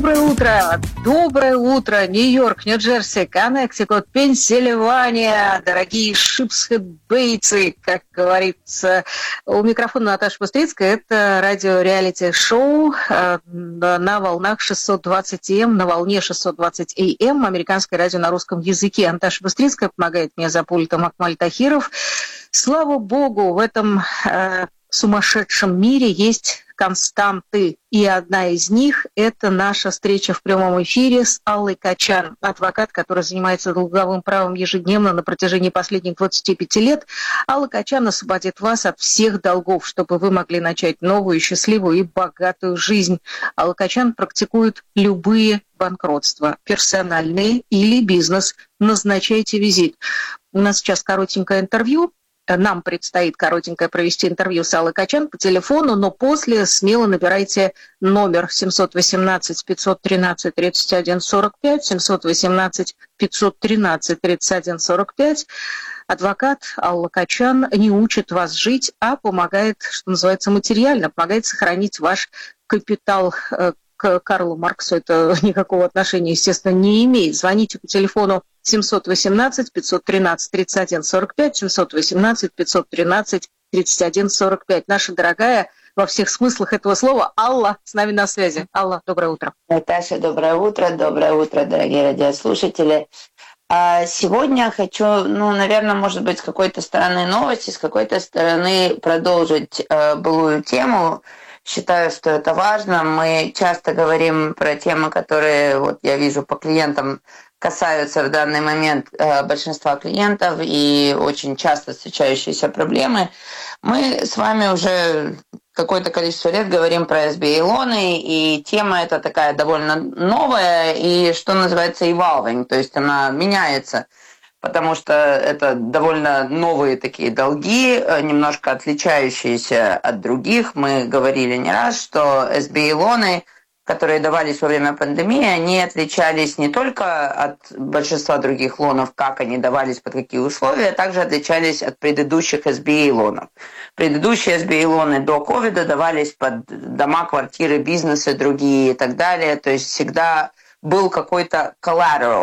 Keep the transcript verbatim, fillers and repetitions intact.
Доброе утро! Доброе утро! Нью-Йорк, Нью-Джерси, Коннектикут, Пенсильвания, дорогие шипсхед-бейцы, как говорится. У микрофона Наташа Быстрицкая. Это радио-реалити-шоу на волнах шестьсот двадцать эй эм, на волне шестьсот двадцать эй эм, американское радио на русском языке. Наташа Быстрицкая помогает мне за пультом Акмаль Тахиров. Слава богу, в этом э, сумасшедшем мире есть константы, и одна из них – это наша встреча в прямом эфире с Аллой Качан, адвокат, который занимается долговым правом ежедневно на протяжении последних двадцати пяти лет. Алла Качан освободит вас от всех долгов, чтобы вы могли начать новую, счастливую и богатую жизнь. Алла Качан практикует любые банкротства, персональные или бизнес. Назначайте визит. У нас сейчас коротенькое интервью. Нам предстоит коротенькое провести интервью с Аллой Качан по телефону, но после смело набирайте номер семь один восемь пять один три тридцать один сорок пять, семь один восемь пять один три тридцать один сорок пять. Адвокат Алла Качан не учит вас жить, а помогает, что называется, материально, помогает сохранить ваш капитал. К Карлу Марксу это никакого отношения, естественно, не имеет. Звоните по телефону семь один восемь пять один три тридцать один сорок пять, семь один восемь пять один три тридцать один сорок пять. Наша дорогая, во всех смыслах этого слова, Алла с нами на связи. Алла, доброе утро. Наташа, доброе утро. Доброе утро, дорогие радиослушатели. Сегодня хочу, ну, наверное, может быть, с какой-то стороны новости, с какой-то стороны продолжить былую тему. Считаю, что это важно. Мы часто говорим про темы, которые, вот я вижу, по клиентам касаются в данный момент большинства клиентов и очень часто встречающиеся проблемы. Мы с вами уже какое-то количество лет говорим про эс би ай-лоны, и тема эта такая довольно новая и, что называется, evolving, то есть она меняется. Потому что это довольно новые такие долги, немножко отличающиеся от других. Мы говорили не раз, что эс би ай-лоны, которые давались во время пандемии, они отличались не только от большинства других лонов, как они давались, под какие условия, а также отличались от предыдущих эс би ай-лонов. Предыдущие эс би ай-лоны до ковида давались под дома, квартиры, бизнесы, другие и так далее. То есть всегда был какой-то collateral.